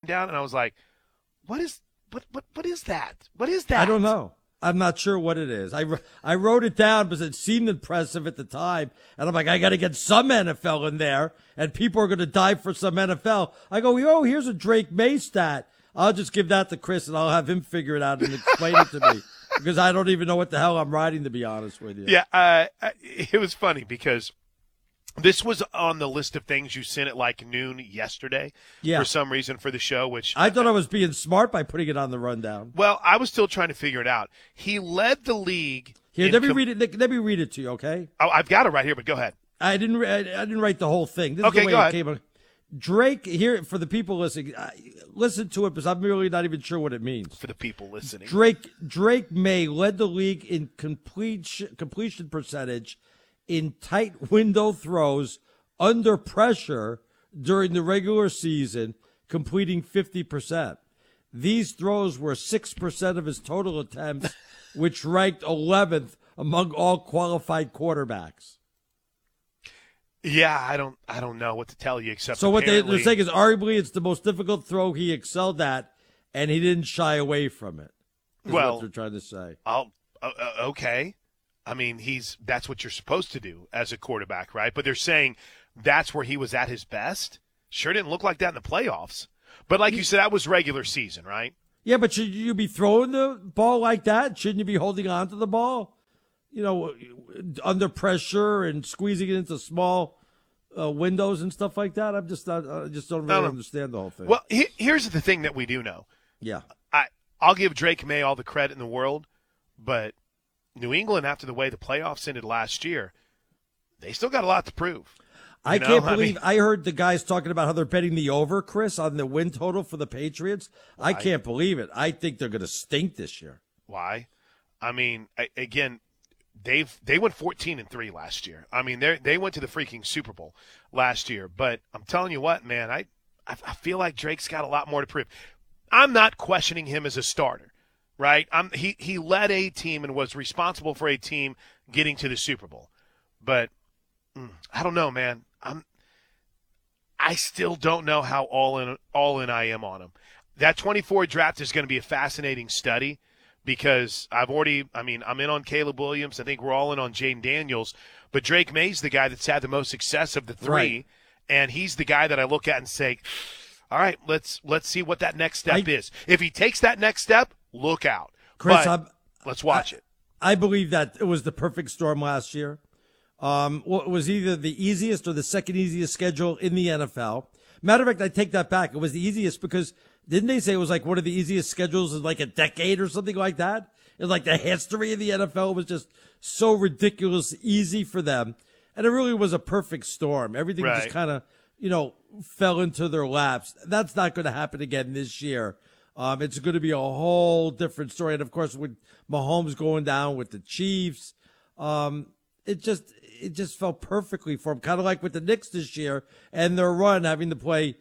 down, and I was like, what is that? What is that? I don't know. I'm not sure what it is. I wrote it down because it seemed impressive at the time. And I'm like, I got to get some NFL in there. And people are going to die for some NFL. I go, oh, here's a Drake May stat. I'll just give that to Chris and I'll have him figure it out and explain it to me. Because I don't even know what the hell I'm writing, to be honest with you. Yeah, it was funny because this was on the list of things you sent at like noon yesterday for some reason for the show, which I thought I was being smart by putting it on the rundown. Well, I was still trying to figure it out. He led the league. Here, let me read it. Let me read it to you, okay? Oh, I've got it right here, but go ahead. I didn't write the whole thing. This is the way go ahead. It came. Drake, here for the people listening, listen to it because I'm really not even sure what it means. For the people listening, Drake May led the league in completion percentage in tight window throws under pressure during the regular season, completing 50%. These throws were 6% of his total attempts, which ranked 11th among all qualified quarterbacks. Yeah, I don't know what to tell you except. So what they're saying is arguably it's the most difficult throw he excelled at, and he didn't shy away from it. Well, what they're trying to say. Okay. I mean, that's what you're supposed to do as a quarterback, right? But they're saying that's where he was at his best. Sure didn't look like that in the playoffs. But like you said, that was regular season, right? Yeah, but should you be throwing the ball like that? Shouldn't you be holding on to the ball? You know, under pressure and squeezing it into small windows and stuff like that. I just don't really understand the whole thing. Well, here's the thing that we do know. Yeah. I'll give Drake May all the credit in the world, but New England, after the way the playoffs ended last year, they still got a lot to prove. I can't believe I heard the guys talking about how they're betting the over, Chris, on the win total for the Patriots. Why? I can't believe it. I think they're going to stink this year. Why? I mean, again, they went 14-3 last year. I mean, they went to the freaking Super Bowl last year. But I'm telling you what, man, I feel like Drake's got a lot more to prove. I'm not questioning him as a starter, right? He led a team and was responsible for a team getting to the Super Bowl. But I don't know, man. I still don't know how all in I am on him. That 24 draft is going to be a fascinating study because I'm in on Caleb Williams. I think we're all in on Jaden Daniels. But Drake May's the guy that's had the most success of the three, right. And he's the guy that I look at and say, all right, let's see what that next step is. If he takes that next step, look out. Chris, let's watch it. I believe that it was the perfect storm last year. It was either the easiest or the second easiest schedule in the NFL. Matter of fact, I take that back. It was the easiest because didn't they say it was like one of the easiest schedules in like a decade or something like that? In like the history of the NFL was just so ridiculous easy for them. And it really was a perfect storm. Everything just kind of, fell into their laps. That's not going to happen again this year. It's going to be a whole different story. And of course, with Mahomes going down with the Chiefs, it just felt perfectly for him, kind of like with the Knicks this year and their run having to play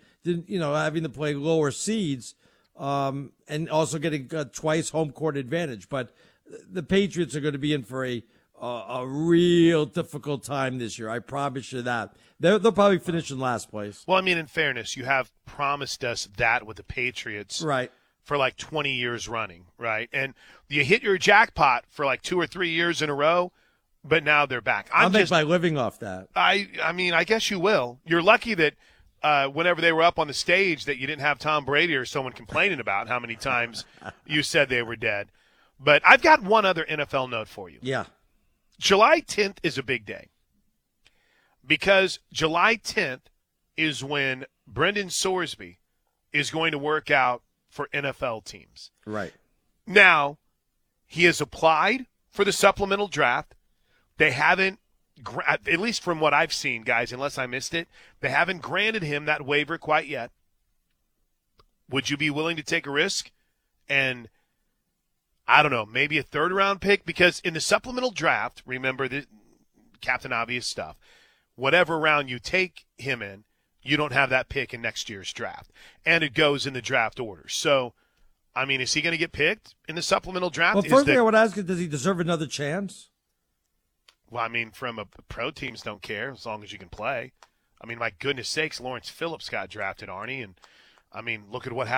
lower seeds, and also getting twice home court advantage. But the Patriots are going to be in for a real difficult time this year. I promise you that. They'll probably finish in last place. Well, I mean, in fairness, you have promised us that with the Patriots, right, for like 20 years running, right? And you hit your jackpot for like 2 or 3 years in a row. But now they're back. I'll make my living off that. I mean, I guess you will. You're lucky that whenever they were up on the stage that you didn't have Tom Brady or someone complaining about how many times you said they were dead. But I've got one other NFL note for you. Yeah. July 10th is a big day because July 10th is when Brendan Sorsby is going to work out for NFL teams. Right. Now, he has applied for the supplemental draft. They haven't, at least from what I've seen, guys, unless I missed it, they haven't granted him that waiver quite yet. Would you be willing to take a risk and, I don't know, maybe a third-round pick? Because in the supplemental draft, remember the Captain Obvious stuff, whatever round you take him in, you don't have that pick in next year's draft. And it goes in the draft order. So, I mean, is he going to get picked in the supplemental draft? Well, first thing I would ask is, does he deserve another chance? Well, I mean, pro teams don't care as long as you can play. I mean, my goodness sakes, Lawrence Phillips got drafted, Arnie, and I mean, look at what happened.